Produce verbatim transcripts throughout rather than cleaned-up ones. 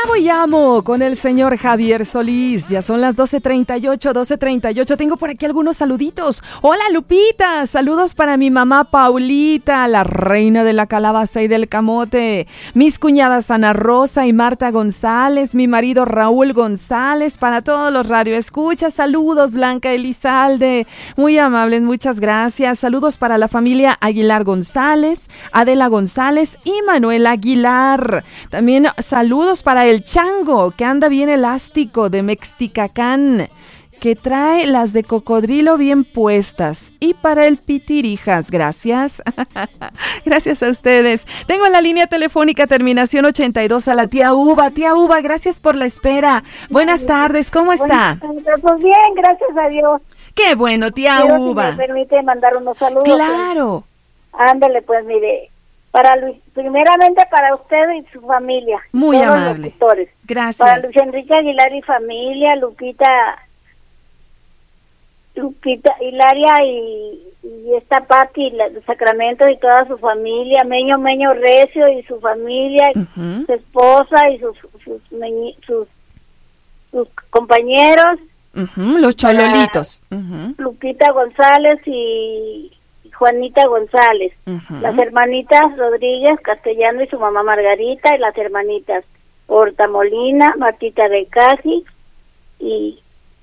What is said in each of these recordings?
Bravo y amo con el señor Javier Solís. Ya son las doce treinta y ocho, doce treinta y ocho. Tengo por aquí algunos saluditos. Hola, Lupita. Saludos para mi mamá Paulita, la reina de la calabaza y del camote. Mis cuñadas Ana Rosa y Marta González. Mi marido Raúl González. Para todos los radioescuchas. Saludos, Blanca Elizalde. Muy amables, muchas gracias. Saludos para la familia Aguilar González, Adela González y Manuel Aguilar. También saludos para el Chango, que anda bien elástico, de Mexticacán, que trae las de cocodrilo bien puestas. Y para el Pitirijas, gracias. Gracias a ustedes. Tengo en la línea telefónica terminación ochenta y dos a la tía Uva. Tía Uva, gracias por la espera. Buenas tardes, ¿cómo está? Pues bien, gracias a Dios. Qué bueno, tía Pero Uva. Si me permite mandar unos saludos. Claro. Pues, ándale, pues mire, para Luis, primeramente para usted y su familia. Muy todos amable. Los locutores. Gracias. Para Luis Enrique Aguilar y familia, Lupita, Lupita, Hilaria y, y esta Pati, la de Sacramento y toda su familia, Meño Meño Recio y su familia, Uh-huh. su esposa y sus sus, meñi- sus, sus compañeros. Uh-huh, los chololitos. Uh-huh. Lupita González y Juanita González, Uh-huh. las hermanitas Rodríguez Castellano y su mamá Margarita, y las hermanitas Horta Molina, Martita de Casi y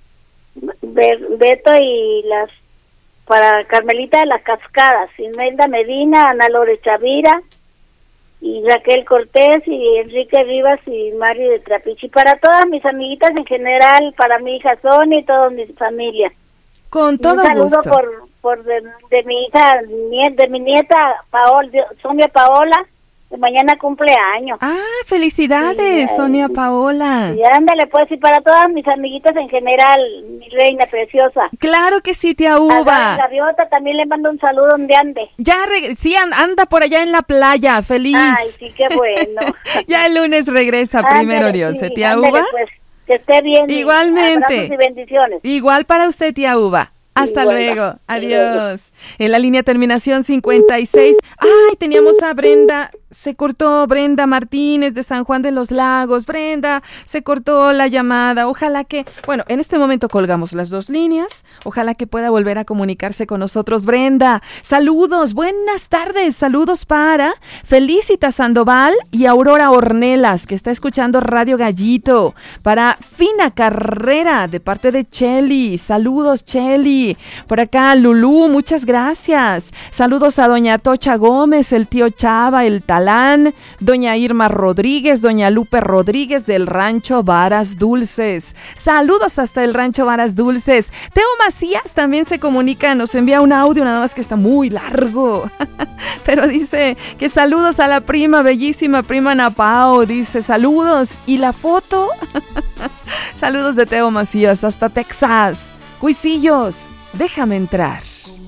Be- Beto, y las para Carmelita de las Cascadas, Imelda Medina, Ana Lore Chavira y Raquel Cortés y Enrique Rivas y Mari de Trapiche, y para todas mis amiguitas en general, para mi hija Sonia y toda mi familia. Con Y todo un saludo gusto. por por de, de mi hija, nie- de mi nieta Paola, Sonia Paola, que mañana cumple años. Ah, felicidades, Sí, Sonia ay, Paola. Y ándale pues, y para todas mis amiguitas en general, mi reina preciosa. Claro que sí, tía A Gaby Uva. Gaviota también le mando un saludo donde ande. Ya, reg- sí, an- anda por allá en la playa, feliz. Ay, sí, qué bueno. Ya el lunes regresa, Ándale, primero Dios, sí, ¿eh, tía ándale, Uva? pues, que esté bien. y Igualmente. abrazos y bendiciones. Igual para usted, tía Uva. Hasta Igual, luego. hasta Adiós. En la línea terminación cincuenta y seis. Ay, teníamos a Brenda. Se cortó Brenda Martínez de San Juan de los Lagos. Brenda, se cortó la llamada. Ojalá que, bueno, en este momento colgamos las dos líneas. Ojalá que pueda volver a comunicarse con nosotros. Brenda, saludos, buenas tardes. Saludos para Felicita Sandoval y Aurora Ornelas, que está escuchando Radio Gallito. Para Fina Carrera, de parte de Cheli. Saludos, Cheli. Por acá, Lulú, muchas gracias. Saludos a doña Tocha Gómez, el tío Chava, el Talán, doña Irma Rodríguez, doña Lupe Rodríguez del Rancho Varas Dulces. Saludos hasta el Rancho Varas Dulces. Teo Macías también se comunica, nos envía un audio, nada más que está muy largo. Pero dice que saludos a la prima, bellísima prima Napao. Dice saludos. ¿Y la foto? Saludos de Teo Macías hasta Texas. Cuisillos, déjame entrar.